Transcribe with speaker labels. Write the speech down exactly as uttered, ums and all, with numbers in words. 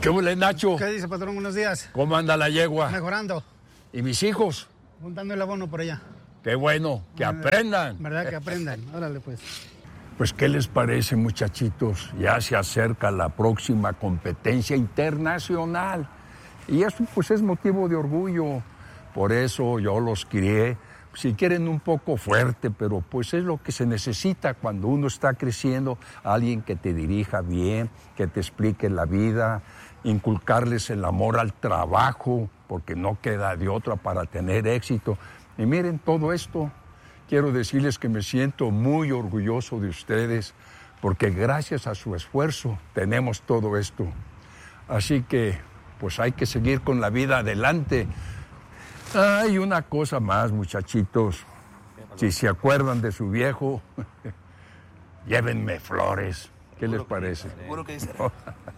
Speaker 1: ¿Qué huele, Nacho?
Speaker 2: ¿Qué dice, patrón? Buenos días.
Speaker 1: ¿Cómo anda la yegua?
Speaker 2: Mejorando.
Speaker 1: ¿Y mis hijos?
Speaker 2: Juntando el abono por allá.
Speaker 1: Qué bueno, que
Speaker 2: Bueno,
Speaker 1: aprendan.
Speaker 2: ¿Verdad que aprendan? Órale, pues.
Speaker 1: Pues, ¿qué les parece, muchachitos? Ya se acerca la próxima competencia internacional. Y eso, pues, es motivo de orgullo. Por eso yo los crié, si quieren, un poco fuerte, pero pues es lo que se necesita cuando uno está creciendo. Alguien que te dirija bien, que te explique la vida, inculcarles el amor al trabajo, porque no queda de otra para tener éxito. Y miren todo esto. Quiero decirles que me siento muy orgulloso de ustedes, porque gracias a su esfuerzo tenemos todo esto. Así que, pues hay que seguir con la vida adelante. Hay una cosa más, muchachitos. Si se acuerdan de su viejo, llévenme flores. ¿Qué les parece?
Speaker 3: Seguro que dice.